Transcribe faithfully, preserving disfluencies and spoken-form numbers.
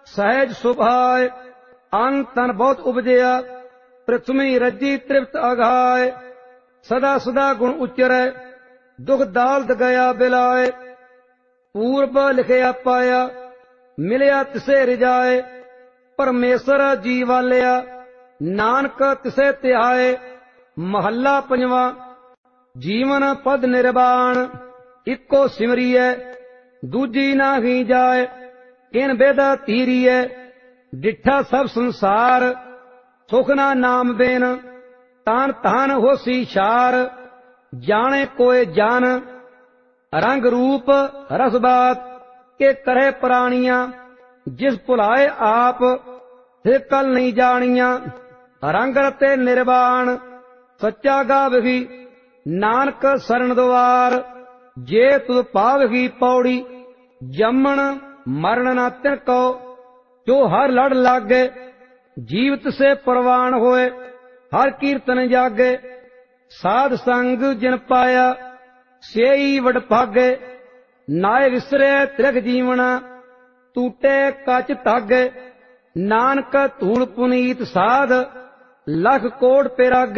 सहज सुभाए। अंग तन बहुत उपजया, पृथ्वी रजी तृप्त अघाए। सदा सदा गुण उच्चरै, दुख दालत गया बिलाए। पूर्व लिखिया पाया, मिलिया तिसे रिजाए। परमेश्वर जी वालिया, नानक तिसे त्याए। महला पंजवा। जीवन पद निर्वाण, इको सिमरिए, दूजी नाही जाए। इन बेदा तीरिए, डिठा सब संसार। सुख ना नाम बेन, तान तान होसी शार। जाने कोय जान, रंग रूप रस बात। के करे प्राणिया, जिस भुलाए आप। फिर कल नहीं जानिया, रंग रते निर्वाण। सच्चा गावही, नानक शरण द्वार। जे तुद पावही पौड़ी, जमन मरण न तिनको। जो हर लड़ लागे, जीवित से प्रवान होए। हर कीर्तन जागे, साध संग जिन पाया। सेई वडभागे, नाय विसरे त्रिख जीवना। टूटे कच धागे, नानक धूल पुनीत साध। लख कोट पेरागे।